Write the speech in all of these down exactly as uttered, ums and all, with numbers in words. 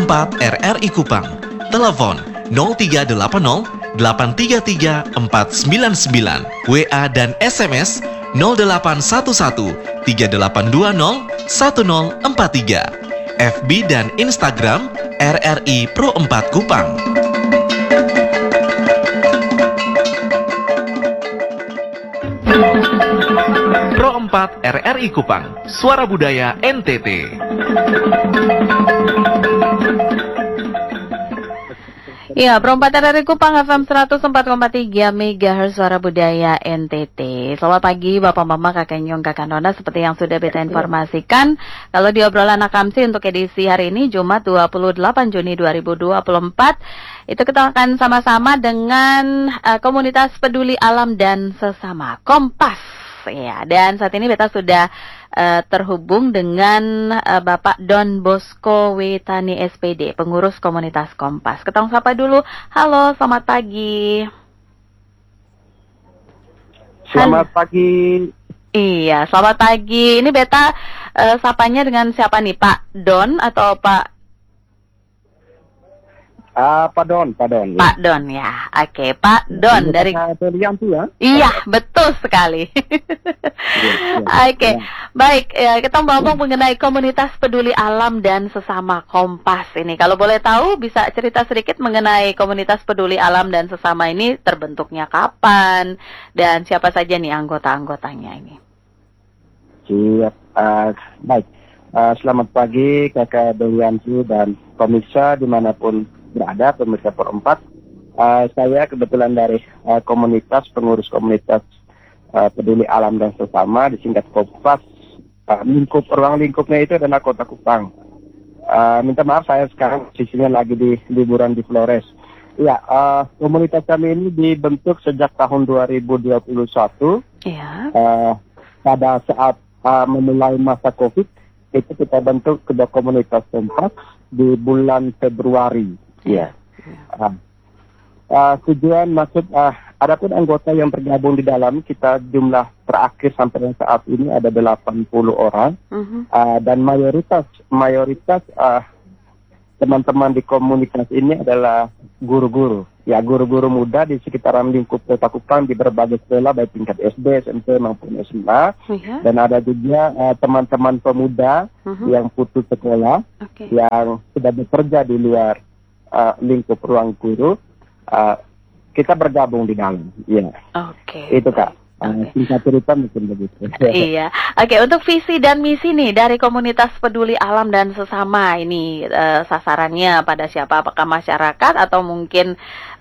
empat R R I Kupang. Telepon nol tiga delapan nol delapan tiga tiga empat sembilan sembilan. W A dan S M S nol delapan satu satu tiga delapan dua nol satu nol empat tiga. F B dan Instagram R R I Pro empat Kupang. Pro empat R R I Kupang, Suara Budaya N T T. Ya, Pro empat R R I Kupang F M seratus empat koma tiga MHz Suara Budaya N T T. Selamat pagi Bapak Mama, Kakak Nyong, Kakak Nona. Seperti yang sudah beta informasikan, kalau di obrolan Akamsi untuk edisi hari ini Jumat dua puluh delapan Juni dua ribu dua puluh empat, itu kita akan sama-sama dengan uh, komunitas peduli alam dan sesama Kompas. Ya, dan saat ini beta sudah uh, terhubung dengan uh, Bapak Don Bosco Wetani S P D, pengurus komunitas Kompas. Kita sapa dulu. Halo, selamat pagi. Selamat Halo. pagi. Iya, selamat pagi. Ini beta uh, sapanya dengan siapa nih, Pak Don atau Pak? Uh, Pak Don, Pak Don. Pak ya. Don ya, oke Pak Don Ini dari. Ya? Iya, betul sekali. ya, ya, oke, ya. Baik. Ya, kita ngomong mengenai komunitas peduli alam dan sesama Kompas ini. Kalau boleh tahu, bisa cerita sedikit mengenai komunitas peduli alam dan sesama ini terbentuknya kapan dan siapa saja nih anggota-anggotanya ini? Siap, uh, baik. Uh, selamat pagi Kakak Dewianti dan pemirsa dimanapun berada, pemirsa Pro empat. Uh, saya kebetulan dari uh, komunitas, pengurus komunitas uh, peduli alam dan sesama, disingkat Kompas. Uh, lingkup, ruang lingkupnya itu adalah Kota Kupang. Uh, minta maaf, saya sekarang posisinya lagi di liburan di Flores. Ya, uh, komunitas kami ini dibentuk sejak tahun dua ribu dua puluh satu. Iya. Uh, pada saat uh, memulai masa COVID, itu kita bentuk kedua komunitas Kompas di bulan Februari. Ya. Uh, uh, tujuan maksud, uh, adapun anggota yang tergabung di dalam, kita jumlah terakhir sampai saat ini ada delapan puluh orang. Uh-huh. uh, dan mayoritas mayoritas uh, teman-teman di komunitas ini adalah guru-guru. Ya, guru-guru muda di sekitaran lingkup Kota Kupang di berbagai sekolah, baik tingkat S D, S M P maupun S M A. Uh-huh. Dan ada juga uh, teman-teman pemuda uh-huh. yang putus sekolah, okay. yang sudah bekerja di luar Uh, lingkup ruang guru, uh, kita bergabung di dalam. Iya. Oke. Okay. Itu Kak. Uh, okay. Singkat cerita mungkin begitu. Iya. Oke, okay, untuk visi dan misi nih dari komunitas peduli alam dan sesama ini uh, sasarannya pada siapa? Apakah masyarakat atau mungkin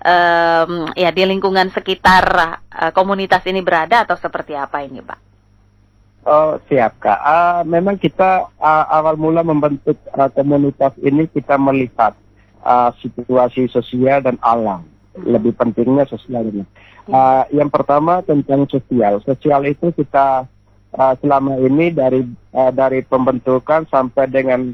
um, ya di lingkungan sekitar uh, komunitas ini berada atau seperti apa ini, Pak? Oh, siap Kak. Uh, memang kita uh, awal mula membentuk uh, komunitas ini kita melihat Uh, situasi sosial dan alam. Hmm. Lebih pentingnya sosial ini. Uh, yang pertama tentang sosial. Sosial itu kita uh, selama ini dari uh, dari pembentukan sampai dengan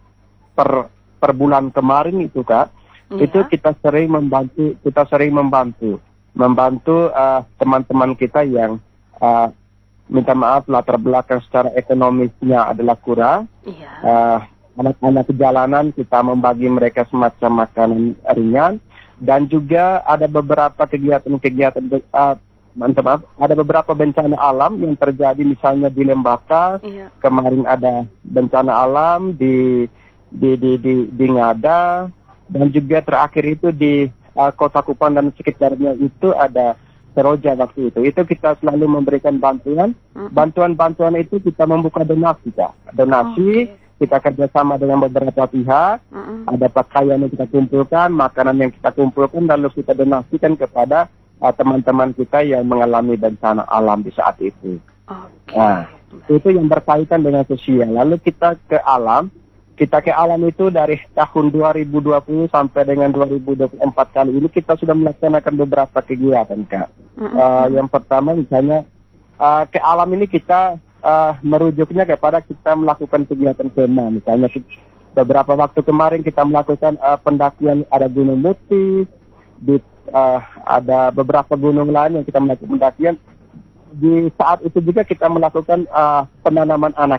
per per bulan kemarin itu Kak, yeah. itu kita sering membantu kita sering membantu membantu uh, teman-teman kita yang uh, minta maaf latar belakang secara ekonomisnya adalah kurang. Yeah. Uh, Anak-anak jalanan kita membagi mereka semacam makanan ringan, dan juga ada beberapa kegiatan-kegiatan uh, maaf, ada beberapa bencana alam yang terjadi misalnya di Lembata, iya. Kemarin ada bencana alam di di di di, di Ngada, dan juga terakhir itu di uh, Kota Kupang dan sekitarnya itu ada Seroja waktu itu. Itu kita selalu memberikan bantuan. Uh-huh. Bantuan-bantuan itu kita membuka donasi, Kak. Donasi. Okay. Kita kerjasama dengan beberapa pihak, uh-uh. ada pakaian yang kita kumpulkan, makanan yang kita kumpulkan, lalu kita donasikan kepada uh, teman-teman kita yang mengalami bencana alam di saat itu. Okay. Nah, itu yang berkaitan dengan sosial. Lalu kita ke alam, kita ke alam itu dari tahun dua ribu dua puluh sampai dengan dua ribu dua puluh empat kali ini kita sudah melaksanakan beberapa kegiatan, Kak. Uh-uh. Uh, yang pertama misalnya, uh, ke alam ini kita Uh, merujuknya kepada kita melakukan kegiatan kema. Misalnya beberapa waktu kemarin kita melakukan uh, pendakian, ada Gunung Muti, di, uh, ada beberapa gunung lain yang kita melakukan pendakian. Di saat itu juga kita melakukan uh, penanaman anakan.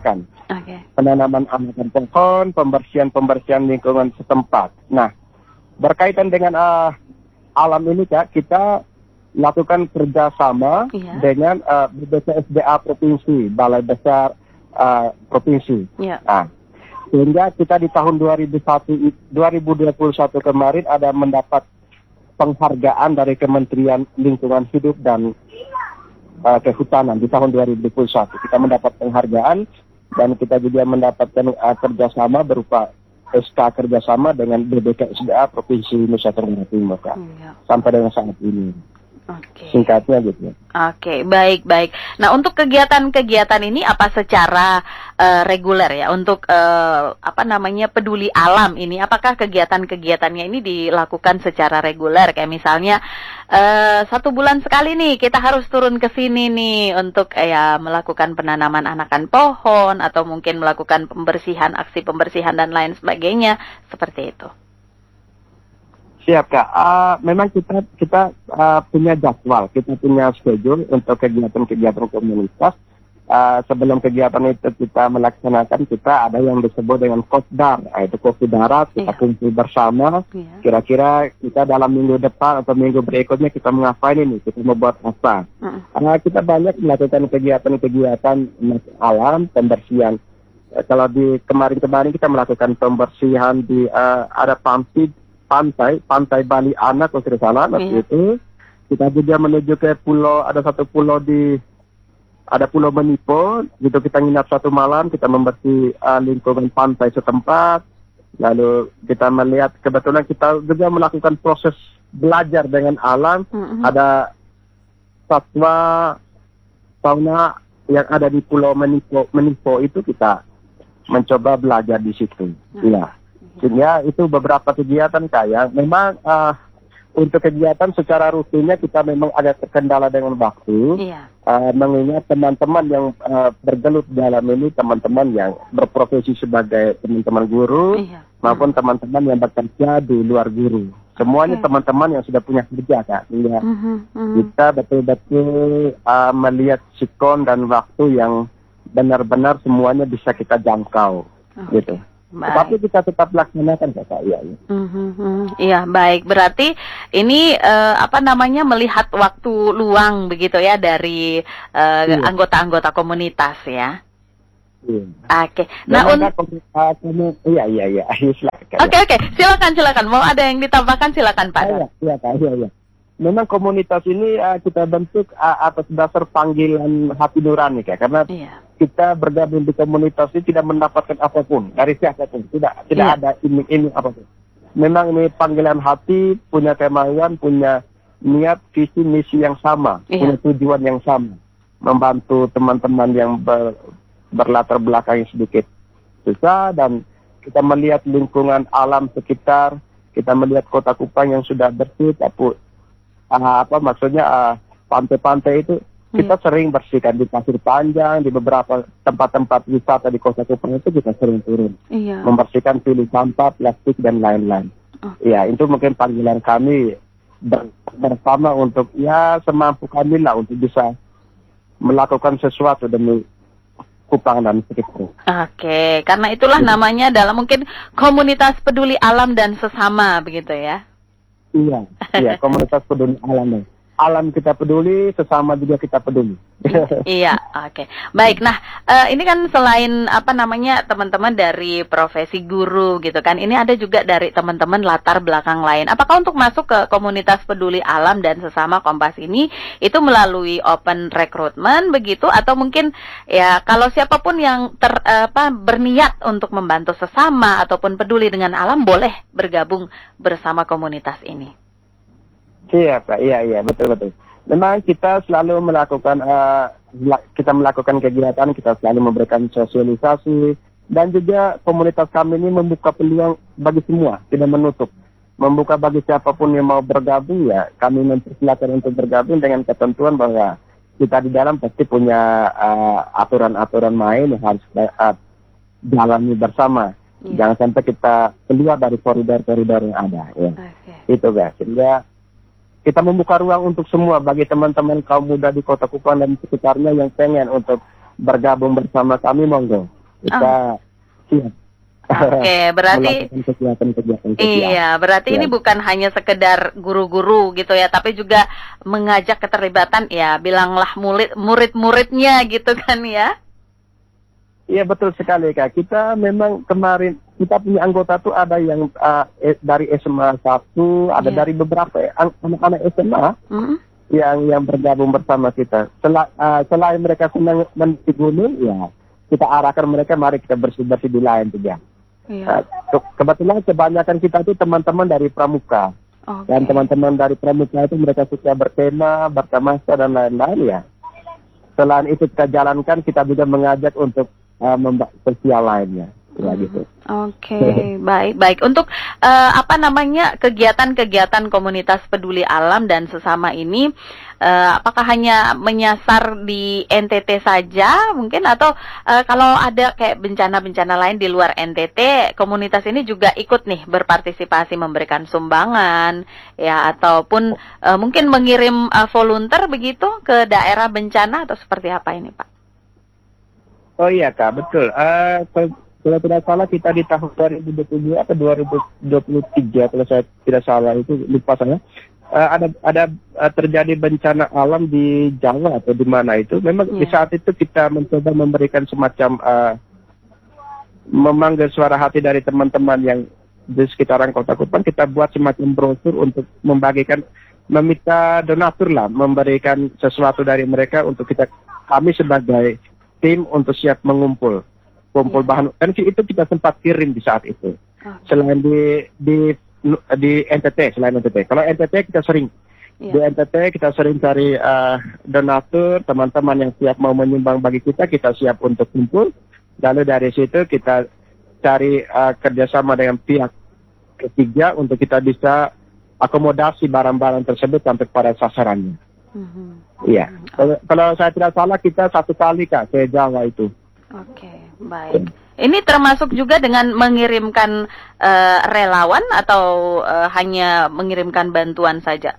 Oke. penanaman anakan pohon, pembersihan-pembersihan lingkungan setempat. Nah, berkaitan dengan uh, alam ini Kak, kita lakukan kerjasama Iya. dengan uh, B B K S D A Provinsi, Balai Besar uh, Provinsi. Iya. Nah, sehingga kita di tahun dua ribu satu, dua ribu dua puluh satu kemarin ada mendapat penghargaan dari Kementerian Lingkungan Hidup dan uh, Kehutanan di tahun dua ribu dua puluh satu. Kita mendapat penghargaan dan kita juga mendapatkan uh, kerjasama berupa S K kerjasama dengan B B K S D A Provinsi Nusa Tenggara Timur Kak. Iya. Sampai dengan saat ini. Oke. Singkatnya gitu. Oke, baik, baik. Nah, untuk kegiatan-kegiatan ini apa secara uh, reguler ya? Untuk uh, apa namanya peduli alam ini, apakah kegiatan-kegiatannya ini dilakukan secara reguler? Kayak misalnya uh, satu bulan sekali nih kita harus turun ke sini nih untuk uh, ya melakukan penanaman anakan pohon atau mungkin melakukan pembersihan, aksi pembersihan dan lain sebagainya, seperti itu. Siap Kak. Uh, memang kita kita uh, punya jadwal, kita punya schedule untuk kegiatan-kegiatan komunitas. Uh, sebelum kegiatan itu kita melaksanakan, kita ada yang disebut dengan kopdar, yaitu kopi darat, kita Iya. kumpul bersama. Iya. Kira-kira kita dalam minggu depan atau minggu berikutnya kita mengapain ini, kita membuat apa. Mm. Uh, kita banyak melakukan kegiatan-kegiatan alam, pembersihan. Uh, kalau di kemarin-kemarin kita melakukan pembersihan di uh, ada pamsid pantai, pantai Bali Anak, kalau tidak salah, waktu Iya. itu. Kita juga menuju ke pulau, ada satu pulau di, ada pulau Menipo, gitu kita nginap satu malam, kita membersih uh, lingkungan pantai setempat, lalu kita melihat, kebetulan kita juga melakukan proses belajar dengan alam, Mm-mm. ada satwa, fauna yang ada di pulau Menipo, Menipo itu kita mencoba belajar di situ, iya. Sehingga itu beberapa kegiatan kayak memang uh, untuk kegiatan secara rutinnya kita memang ada terkendala dengan waktu. Iya. Uh, mengingat teman-teman yang uh, bergelut dalam ini, teman-teman yang berprofesi sebagai teman-teman guru Iya. maupun teman-teman yang bekerja di luar guru. Semuanya Oke. teman-teman yang sudah punya kerja Kak. Sehingga Mhm, mhm. kita betul-betul uh, melihat sikon dan waktu yang benar-benar semuanya bisa kita jangkau. Oke. Gitu. Baik. Tapi kita tetap laksanakan Kak, ya. ya. Mhm, mhm. Iya, baik. Berarti ini eh, apa namanya melihat waktu luang begitu ya dari eh, Iya. anggota-anggota komunitas ya. Iya. Oke. Nah, un- Memang, Kak, uh, kamu, iya iya iya, silakan. Oke, oke. Silakan, silakan. Mau ada yang ditambahkan silakan, Pak. Iya, iya, Kak, iya, iya. Memang komunitas ini uh, kita bentuk uh, atas dasar panggilan hati nurani Kak, karena Iya. kita bergabung di komunitas ini tidak mendapatkan apapun dari siapapun, tidak tidak Iya. ada iming-iming apapun. Memang ini panggilan hati, punya kemauan, punya niat, visi, misi yang sama, Iya. punya tujuan yang sama, membantu teman-teman yang ber, berlatar belakang yang sedikit susah, dan kita melihat lingkungan alam sekitar, kita melihat kota Kupang yang sudah bersih, tapi uh, apa maksudnya uh, pantai-pantai itu kita Iya. sering bersihkan di Pasir Panjang, di beberapa tempat-tempat wisata di Kota Kupang itu kita sering turun, Iya. membersihkan pilih sampah, plastik dan lain-lain. Oke. Ya, itu mungkin panggilan kami ber- bersama untuk ya semampu kami lah untuk bisa melakukan sesuatu demi Kupang dan sekitar. Oke, karena itulah namanya adalah mungkin komunitas peduli alam dan sesama begitu ya. Iya, iya, komunitas peduli alam. Alam kita peduli, sesama juga kita peduli. Iya, oke. Baik, nah eh, ini kan selain apa namanya teman-teman dari profesi guru gitu kan, ini ada juga dari teman-teman latar belakang lain. Apakah untuk masuk ke komunitas peduli alam dan sesama Kompas ini itu melalui open recruitment begitu, atau mungkin ya kalau siapapun yang ter eh, apa berniat untuk membantu sesama ataupun peduli dengan alam boleh bergabung bersama komunitas ini? Iya, Pak. Iya, iya, betul, betul. Memang kita selalu melakukan, uh, kita melakukan kegiatan, kita selalu memberikan sosialisasi, dan juga komunitas kami ini membuka peluang bagi semua, tidak menutup. Membuka bagi siapapun yang mau bergabung, ya kami mempersilakan untuk bergabung dengan ketentuan bahwa kita di dalam pasti punya uh, aturan-aturan main yang harus uh, jalani bersama. Iya. Jangan sampai kita keluar dari koridor-koridor yang ada. Ya. Oke. Itu guys, sehingga kita membuka ruang untuk semua bagi teman-teman kaum muda di Kota Kupang dan sekitarnya yang pengen untuk bergabung bersama kami, monggo. kita siap. Oke, berarti Melakukan kegiatan-kegiatan sosial. iya, berarti Ya. ini bukan hanya sekedar guru-guru gitu ya, tapi juga mengajak keterlibatan ya, bilanglah murid murid-muridnya gitu kan ya. Iya betul sekali Kak. Kita memang kemarin kita punya anggota tuh ada yang uh, eh, dari S M A satu, ada Iya. dari beberapa an- anak-anak S M A Mm-mm. yang yang bergabung bersama kita. Sel- uh, selain mereka senang mendaki gunung, ya kita arahkan mereka mari kita bersih-bersih di lain juga. Iya. Uh, ke- kebetulan kebanyakan kita itu teman-teman dari Pramuka. Oke. Dan teman-teman dari Pramuka itu mereka suka berkemah, bertamasa dan lain-lain ya. Selain itu kita jalankan, kita juga mengajak untuk uh, memba- sosial lainnya. Ya gitu. Oke, baik, baik. Untuk eh, apa namanya kegiatan-kegiatan komunitas peduli alam dan sesama ini, eh, apakah hanya menyasar di N T T saja mungkin atau eh, kalau ada kayak bencana-bencana lain di luar N T T, komunitas ini juga ikut nih berpartisipasi memberikan sumbangan, ya ataupun eh, mungkin mengirim eh, volunteer begitu ke daerah bencana atau seperti apa ini, Pak? Oh iya Kak, betul. Uh, kalau tidak salah kita di tahun dua ribu dua puluh dua atau dua ribu dua puluh tiga kalau saya tidak salah itu lupa saya. Uh, ada ada uh, terjadi bencana alam di Jawa atau di mana itu. Memang Yeah. di saat itu kita mencoba memberikan semacam uh, memanggil suara hati dari teman-teman yang di sekitaran Kota Kupang. Kita buat semacam brosur untuk membagikan, meminta donatur lah, memberikan sesuatu dari mereka untuk kita kami sebagai tim untuk siap mengumpul. Kumpul Iya. bahan dan itu kita sempat kirim di saat itu. Oke. Selain di di di N T T, selain N T T. Kalau N T T kita sering Iya. di N T T kita sering cari uh, donatur, teman-teman yang siap mau menyumbang bagi kita, kita siap untuk kumpul. Lalu dari situ kita cari uh, kerjasama dengan pihak ketiga untuk kita bisa akomodasi barang-barang tersebut sampai pada sasarannya. Mhm. Iya. Kalau, kalau saya tidak salah kita satu kali Kak ke Jawa itu. Oke, baik. Ini termasuk juga dengan mengirimkan eh, relawan atau eh, hanya mengirimkan bantuan saja?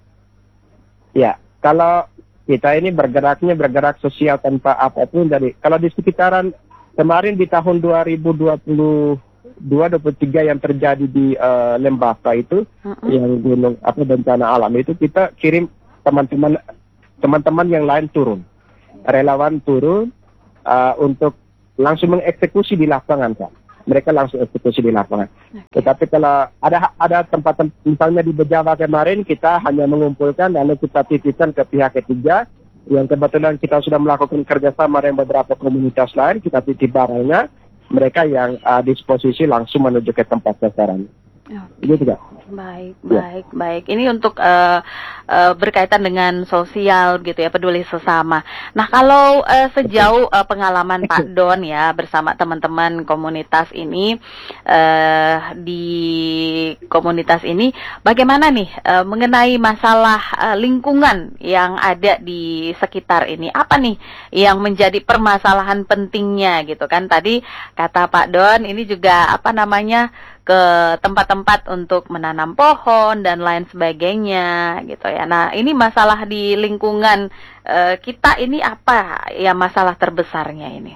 Ya, kalau kita ini bergeraknya bergerak sosial tanpa apapun dari kalau di sekitaran kemarin di tahun dua ribu dua puluh dua dua puluh tiga yang terjadi di uh, Lembata itu Mm-mm. yang gunung apa bencana alam itu kita kirim teman-teman teman-teman yang lain turun. Relawan turun uh, untuk langsung mengeksekusi di lapangan, Kak. Mereka langsung eksekusi di lapangan. Oke. Tetapi kalau ada ada tempat misalnya di Bejawa kemarin kita hanya mengumpulkan lalu kita titipkan ke pihak ketiga yang kebetulan kita sudah melakukan kerjasama dengan beberapa komunitas lain, kita titip barangnya, mereka yang uh, disposisi langsung menuju ke tempat sasaran. Oke. Gitu Kak. Baik, Ya. baik, baik. Ini untuk eh, eh, berkaitan dengan sosial gitu ya, peduli sesama. Nah, kalau eh, sejauh eh, pengalaman Pak Don ya bersama teman-teman komunitas ini eh, di komunitas ini, bagaimana nih eh, mengenai masalah eh, lingkungan yang ada di sekitar ini? Apa nih yang menjadi permasalahan pentingnya gitu kan? Tadi kata Pak Don ini juga apa namanya ke tempat-tempat untuk menanam pohon dan lain sebagainya gitu ya. Nah, ini masalah di lingkungan eh, kita ini apa ya masalah terbesarnya ini?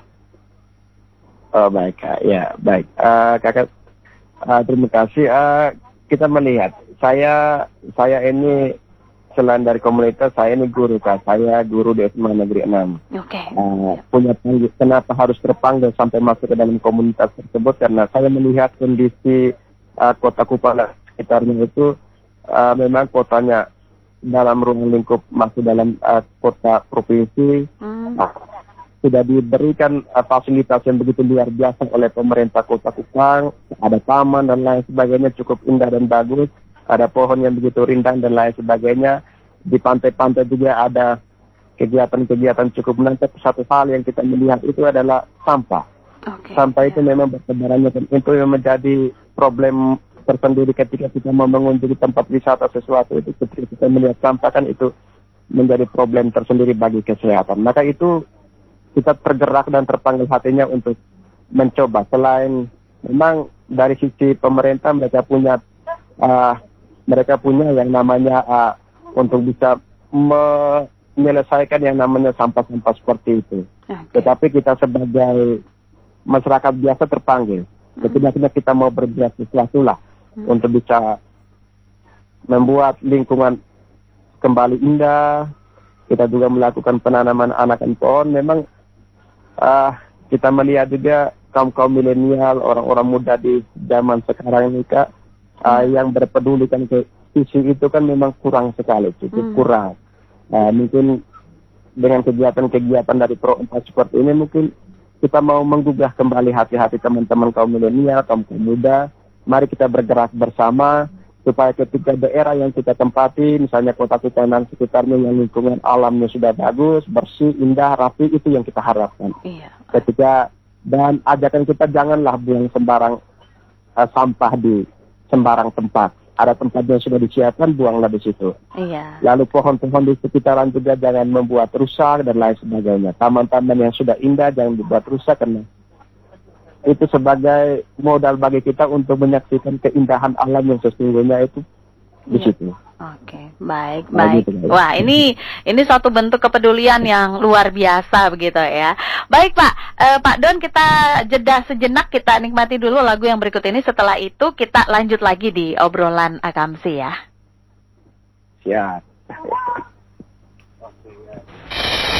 Oh baik Kak, ya baik. Uh, kakak, uh, terima kasih. Uh, kita melihat, saya saya ini selain dari komunitas, saya ini guru Kak. Saya guru di S M A Negeri enam. Oke. Uh, punya panggil, kenapa harus terpanggil sampai masuk ke dalam komunitas tersebut? Karena saya melihat kondisi uh, Kota Kupang dan sekitarnya itu uh, memang kotanya dalam ruang lingkup masuk dalam uh, kota provinsi. Hmm. Uh, sudah diberikan uh, fasilitas yang begitu luar biasa oleh pemerintah Kota Kupang, ada taman dan lain sebagainya cukup indah dan bagus, ada pohon yang begitu rindang dan lain sebagainya. Di pantai-pantai juga ada kegiatan-kegiatan cukup menarik. Satu hal yang kita melihat itu adalah sampah. Oke. Sampah itu memang bertebarannya dan itu yang menjadi problem tersendiri ketika kita mau mengunjungi tempat wisata sesuatu itu, ketika kita melihat sampah kan itu menjadi problem tersendiri bagi kesehatan. Maka itu kita tergerak dan terpanggil hatinya untuk mencoba. Selain memang dari sisi pemerintah mereka punya uh, mereka punya yang namanya uh, untuk bisa menyelesaikan yang namanya sampah-sampah seperti itu. Oke. Tetapi kita sebagai masyarakat biasa terpanggil. Setidaknya kita mau berbuat sesuatu lah hmm. untuk bisa membuat lingkungan kembali indah. Kita juga melakukan penanaman anakan pohon. Memang uh, kita melihat juga kaum-kaum milenial, orang-orang muda di zaman sekarang ini Kak, uh, yang berpedulikan ke isu itu kan memang kurang sekali, cukup hmm. kurang. Uh, mungkin dengan kegiatan-kegiatan dari Pro empat seperti ini mungkin kita mau menggugah kembali hati-hati teman-teman kaum milenial, kaum kaum muda. Mari kita bergerak bersama supaya ketika daerah yang kita tempati, misalnya kota kita dan sekitarnya yang lingkungan alamnya sudah bagus, bersih, indah, rapi, itu yang kita harapkan. Iya. Ketika dan ajakan kita janganlah buang sembarang uh, sampah di sembarang tempat. Ada tempat yang sudah disiapkan, buanglah di situ. Iya. Lalu pohon-pohon di sekitaran juga jangan membuat rusak dan lain sebagainya. Taman-taman yang sudah indah jangan dibuat rusak karena itu sebagai modal bagi kita untuk menyaksikan keindahan alam yang sesungguhnya itu di iya. situ. Oke, baik, Nah, baik. gitu, baik. Wah, ini ini suatu bentuk kepedulian yang luar biasa begitu ya. Baik, Pak. Eh, Pak Don, kita jeda sejenak, kita nikmati dulu lagu yang berikut ini. Setelah itu kita lanjut lagi di obrolan Akamsi ya. Siap.